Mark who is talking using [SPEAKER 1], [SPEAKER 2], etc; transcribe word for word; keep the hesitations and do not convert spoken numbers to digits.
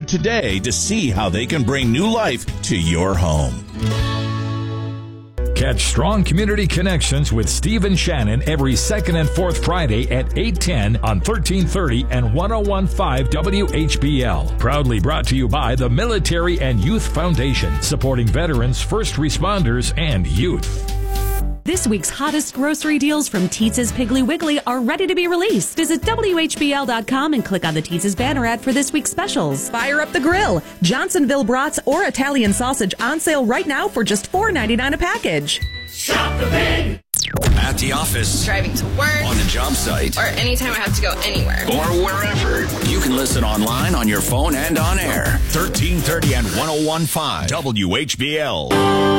[SPEAKER 1] today to see how they can bring new life to your home.
[SPEAKER 2] Catch Strong Community Connections with Steve and Shannon every second and fourth Friday at eight ten on thirteen thirty and one oh one point five W H B L. Proudly brought to you by the Military and Youth Foundation, supporting veterans, first responders, and youth.
[SPEAKER 3] This week's hottest grocery deals from Teetz's Piggly Wiggly are ready to be released. Visit W H B L dot com and click on the Teetz's banner ad for this week's specials. Fire up the grill. Johnsonville brats or Italian sausage on sale right now for just four ninety-nine a package.
[SPEAKER 4] Shop the Pig!
[SPEAKER 5] At the office,
[SPEAKER 6] driving to work,
[SPEAKER 5] on the job site,
[SPEAKER 6] or anytime I have to go anywhere,
[SPEAKER 5] or wherever. You can listen online, on your phone, and on air.
[SPEAKER 1] thirteen thirty and one oh one point five W H B L.